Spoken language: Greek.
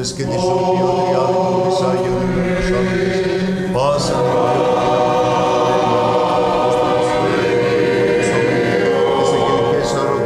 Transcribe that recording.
και της ομοιοτριάδη των της Άγιον ημερός αυτής, πάσαν